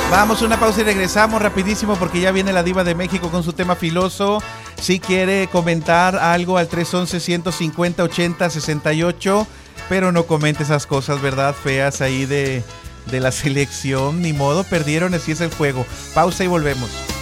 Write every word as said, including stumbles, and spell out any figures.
Vamos a una pausa y regresamos rapidísimo porque ya viene la Diva de México con su tema filoso. Si quiere comentar algo al tres once, ciento cincuenta, ochenta, sesenta y ocho, pero no comente esas cosas, ¿verdad? Feas ahí de, de la selección. Ni modo, perdieron, así es el juego. Pausa y volvemos.